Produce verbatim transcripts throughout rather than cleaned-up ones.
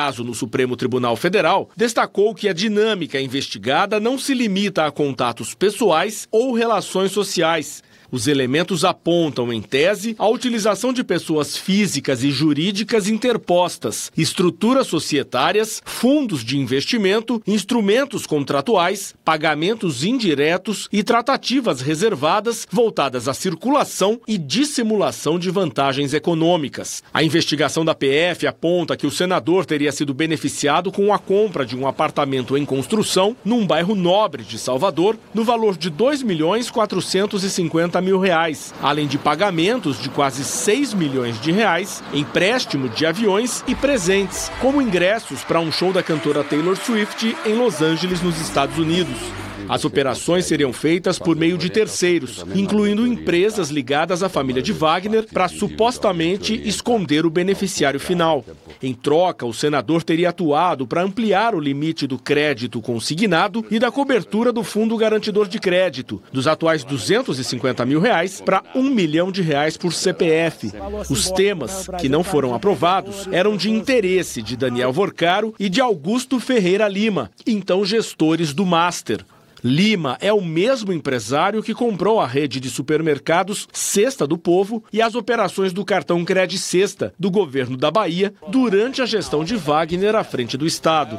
caso no Supremo Tribunal Federal, destacou que a dinâmica investigada não se limita a contatos pessoais ou relações sociais. Os elementos apontam, em tese, a utilização de pessoas físicas e jurídicas interpostas, estruturas societárias, fundos de investimento, instrumentos contratuais, pagamentos indiretos e tratativas reservadas voltadas à circulação e dissimulação de vantagens econômicas. A investigação da P F aponta que o senador teria sido beneficiado com a compra de um apartamento em construção num bairro nobre de Salvador, no valor de dois milhões quatrocentos e cinquenta mil reais, além de pagamentos de quase seis milhões de reais, empréstimo de aviões e presentes, como ingressos para um show da cantora Taylor Swift em Los Angeles, nos Estados Unidos. As operações seriam feitas por meio de terceiros, incluindo empresas ligadas à família de Wagner, para supostamente esconder o beneficiário final. Em troca, o senador teria atuado para ampliar o limite do crédito consignado e da cobertura do Fundo Garantidor de Crédito, dos atuais duzentos e cinquenta mil reais para um milhão de reais por C P F. Os temas, que não foram aprovados, eram de interesse de Daniel Vorcaro e de Augusto Ferreira Lima, então gestores do Master. Lima é o mesmo empresário que comprou a rede de supermercados Cesta do Povo e as operações do cartão Cred Sexta do governo da Bahia durante a gestão de Wagner à frente do Estado.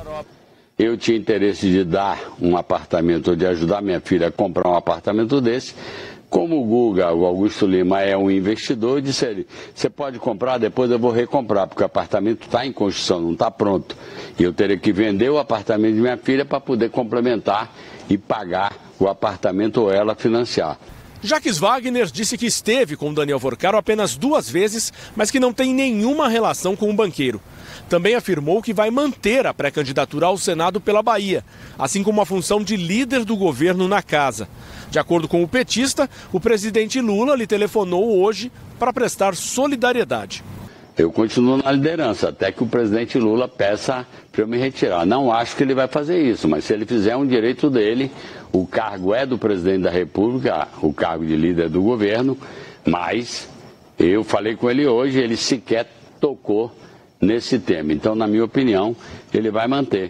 Eu tinha interesse de dar um apartamento, de ajudar minha filha a comprar um apartamento desse. Como o Guga, o Augusto Lima, é um investidor, eu disse a ele, você pode comprar, depois eu vou recomprar, porque o apartamento está em construção, não está pronto. E eu teria que vender o apartamento de minha filha para poder complementar e pagar o apartamento ou ela financiar. Jacques Wagner disse que esteve com Daniel Vorcaro apenas duas vezes, mas que não tem nenhuma relação com o banqueiro. Também afirmou que vai manter a pré-candidatura ao Senado pela Bahia, assim como a função de líder do governo na casa. De acordo com o petista, o presidente Lula lhe telefonou hoje para prestar solidariedade. Eu continuo na liderança, até que o presidente Lula peça para eu me retirar. Não acho que ele vai fazer isso, mas se ele fizer, é um direito dele. O cargo é do presidente da República, o cargo de líder do governo, mas eu falei com ele hoje, ele sequer tocou nesse tema. Então, na minha opinião, ele vai manter.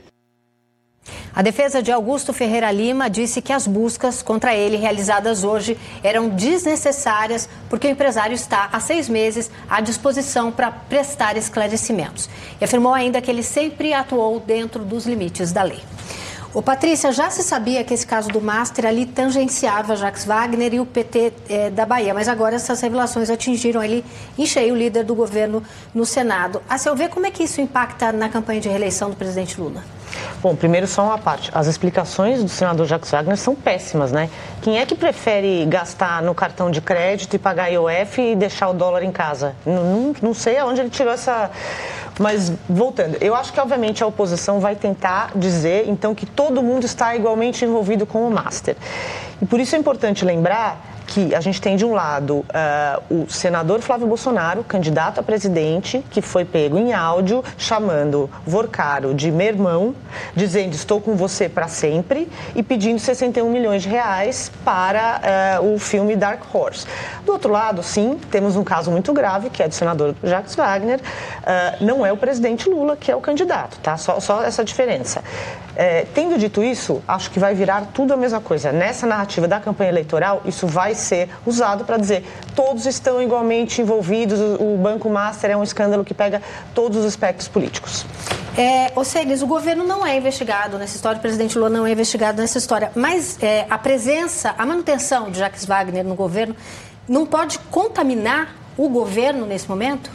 A defesa de Augusto Ferreira Lima disse que as buscas contra ele realizadas hoje eram desnecessárias porque o empresário está há seis meses à disposição para prestar esclarecimentos. E afirmou ainda que ele sempre atuou dentro dos limites da lei. Ô, Patrícia, já se sabia que esse caso do Master ali tangenciava Jacques Wagner e o P T eh, da Bahia, mas agora essas revelações atingiram ele em cheio, o líder do governo no Senado. A seu ver, como é que isso impacta na campanha de reeleição do presidente Lula? Bom, primeiro só uma parte. As explicações do senador Jacques Wagner são péssimas, né? Quem é que prefere gastar no cartão de crédito e pagar I O F e deixar o dólar em casa? Não, não, não sei aonde ele tirou essa... Mas, voltando, eu acho que, obviamente, a oposição vai tentar dizer, então, que todo mundo está igualmente envolvido com o Master. E por isso é importante lembrar que a gente tem, de um lado, uh, o senador Flávio Bolsonaro, candidato a presidente, que foi pego em áudio, chamando Vorcaro de meu irmão, dizendo estou com você para sempre, e pedindo sessenta e um milhões de reais para uh, o filme Dark Horse. Do outro lado, sim, temos um caso muito grave, que é do senador Jacques Wagner, uh, não é o presidente Lula que é o candidato, tá? Só, só essa diferença. É, tendo dito isso, acho que vai virar tudo a mesma coisa. Nessa narrativa da campanha eleitoral, isso vai ser usado para dizer todos estão igualmente envolvidos, o Banco Master é um escândalo que pega todos os aspectos políticos. É, Ocênis, o governo não é investigado nessa história, o presidente Lula não é investigado nessa história, mas é, a presença, a manutenção de Jacques Wagner no governo não pode contaminar o governo nesse momento?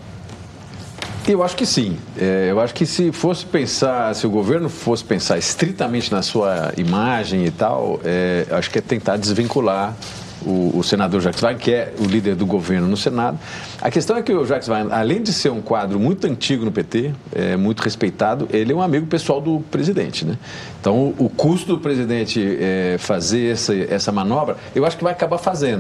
Eu acho que sim. É, eu acho que se fosse pensar, se o governo fosse pensar estritamente na sua imagem e tal, é, acho que é tentar desvincular o, o senador Jacques Wagner, que é o líder do governo no Senado. A questão é que o Jacques Wagner, além de ser um quadro muito antigo no P T, é, muito respeitado, ele é um amigo pessoal do presidente, né? Então, o, o custo do presidente é, fazer essa, essa manobra, eu acho que vai acabar fazendo.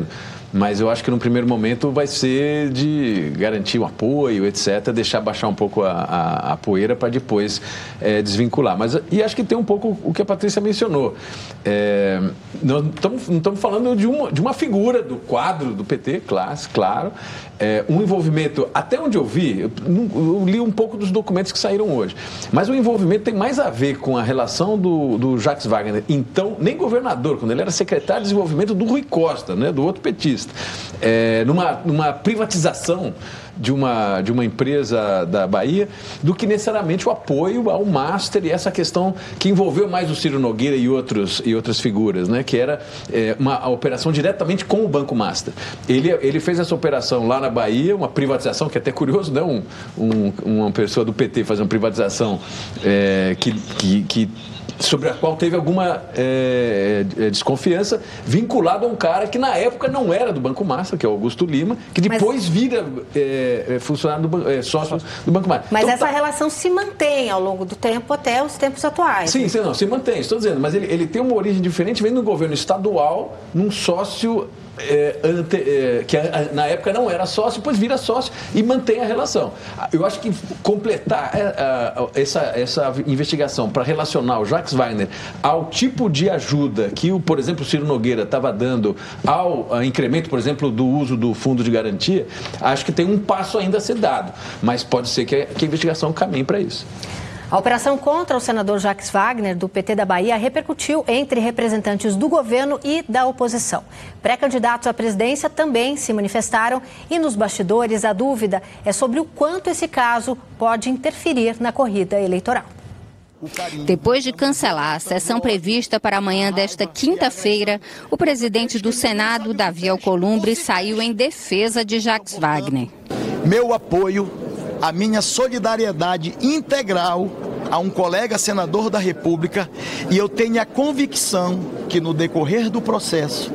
mas eu acho que no primeiro momento vai ser de garantir um apoio, etcétera, deixar baixar um pouco a, a, a poeira para depois é, desvincular. Mas, e acho que tem um pouco o que a Patrícia mencionou. É, nós tamo, não estamos falando de uma, de uma figura do quadro do P T, classe, claro, é, um envolvimento, até onde eu vi, eu, eu li um pouco dos documentos que saíram hoje, mas o envolvimento tem mais a ver com a relação do, do Jacques Wagner, então, nem governador, quando ele era secretário de desenvolvimento do Rui Costa, né, do outro petista, é, numa, numa privatização de uma, de uma empresa da Bahia, do que necessariamente o apoio ao Master e essa questão que envolveu mais o Ciro Nogueira e, outros, e outras figuras, né, que era é, uma a operação diretamente com o Banco Master. Ele, ele fez essa operação lá na Bahia, uma privatização, que é até curioso, né, um, um, uma pessoa do P T fazer uma privatização é, que, que, que sobre a qual teve alguma é, desconfiança, vinculado a um cara que na época não era do Banco Master, que é o Augusto Lima, que depois Mas... vira é, funcionário do é, sócio do Banco Master. Mas então, essa tá... relação se mantém ao longo do tempo até os tempos atuais. Sim, sim, não, se mantém, estou dizendo, mas ele, ele tem uma origem diferente, vem do governo estadual, num sócio É, ante, é, que a, a, na época não era sócio, depois vira sócio e mantém a relação. Eu acho que completar a, a, essa, essa investigação para relacionar o Jacques Wagner ao tipo de ajuda que, o, por exemplo, o Ciro Nogueira estava dando ao, ao incremento, por exemplo, do uso do fundo de garantia, acho que tem um passo ainda a ser dado, mas pode ser que a, que a investigação caminhe para isso. A operação contra o senador Jacques Wagner, do P T da Bahia, repercutiu entre representantes do governo e da oposição. Pré-candidatos à presidência também se manifestaram e, nos bastidores, a dúvida é sobre o quanto esse caso pode interferir na corrida eleitoral. Depois de cancelar a sessão prevista para amanhã desta quinta-feira, o presidente do Senado, Davi Alcolumbre, saiu em defesa de Jacques Wagner. Meu apoio, a minha solidariedade integral a um colega senador da República, e eu tenho a convicção que no decorrer do processo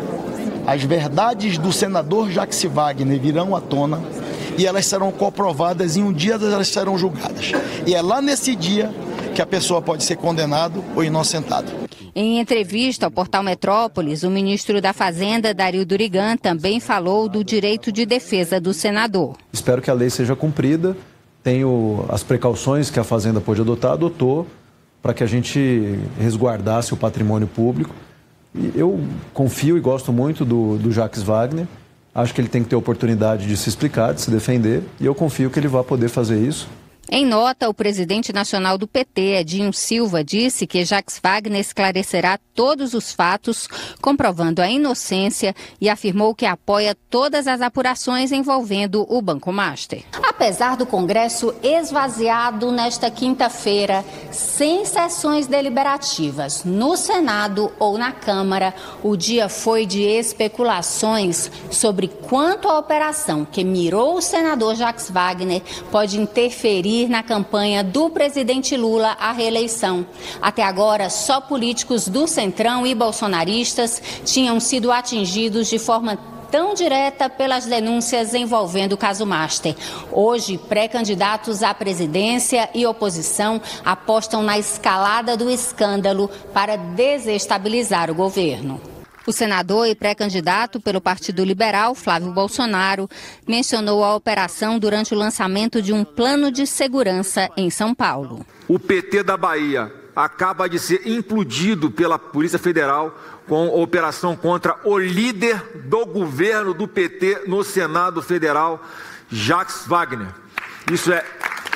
as verdades do senador Jacques Wagner virão à tona e elas serão comprovadas e um dia elas serão julgadas. E é lá nesse dia que a pessoa pode ser condenado ou inocentado. Em entrevista ao portal Metrópolis, o ministro da Fazenda, Dario Durigan, também falou do direito de defesa do senador. Espero que a lei seja cumprida. Tenho as precauções que a Fazenda pôde adotar, adotou para que a gente resguardasse o patrimônio público. E eu confio e gosto muito do, do Jacques Wagner. Acho que ele tem que ter oportunidade de se explicar, de se defender, e eu confio que ele vai poder fazer isso. Em nota, o presidente nacional do P T, Edinho Silva, disse que Jacques Wagner esclarecerá todos os fatos, comprovando a inocência, e afirmou que apoia todas as apurações envolvendo o Banco Master. Apesar do Congresso esvaziado nesta quinta-feira, sem sessões deliberativas no Senado ou na Câmara, o dia foi de especulações sobre quanto a operação que mirou o senador Jacques Wagner pode interferir na campanha do presidente Lula à reeleição. Até agora, só políticos do Centrão e bolsonaristas tinham sido atingidos de forma tão direta pelas denúncias envolvendo o caso Master. Hoje, pré-candidatos à presidência e oposição apostam na escalada do escândalo para desestabilizar o governo. O senador e pré-candidato pelo Partido Liberal, Flávio Bolsonaro, mencionou a operação durante o lançamento de um plano de segurança em São Paulo. O P T da Bahia acaba de ser implodido pela Polícia Federal com a operação contra o líder do governo do P T no Senado Federal, Jacques Wagner. Isso é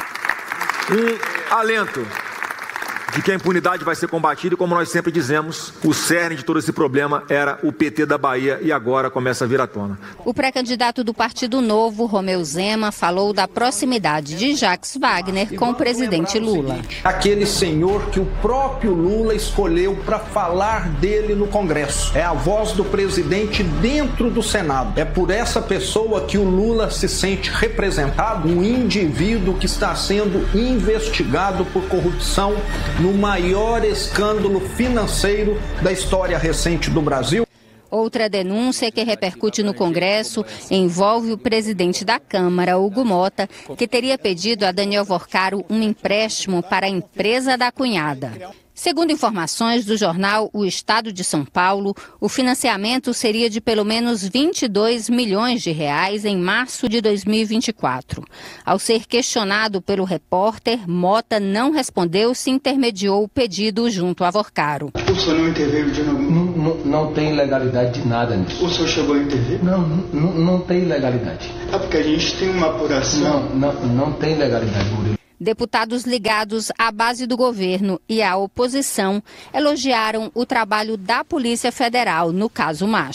um alento de que a impunidade vai ser combatida e, como nós sempre dizemos, o cerne de todo esse problema era o P T da Bahia e agora começa a vir à tona. O pré-candidato do Partido Novo, Romeu Zema, falou da proximidade de Jacques Wagner com o presidente Lula. Aquele senhor que o próprio Lula escolheu para falar dele no Congresso. É a voz do presidente dentro do Senado. É por essa pessoa que o Lula se sente representado, um indivíduo que está sendo investigado por corrupção no maior escândalo financeiro da história recente do Brasil. Outra denúncia que repercute no Congresso envolve o presidente da Câmara, Hugo Mota, que teria pedido a Daniel Vorcaro um empréstimo para a empresa da cunhada. Segundo informações do jornal O Estado de São Paulo, o financiamento seria de pelo menos vinte e dois milhões de reais em março de dois mil e vinte e quatro. Ao ser questionado pelo repórter, Mota não respondeu se intermediou o pedido junto a Vorcaro. O senhor não interveio de algum... não, não, não tem legalidade de nada nisso. O senhor chegou a intervir? Não, não, não tem legalidade. É porque a gente tem uma apuração... Não, não, não tem legalidade, Murilo. Deputados ligados à base do governo e à oposição elogiaram o trabalho da Polícia Federal no caso Macho.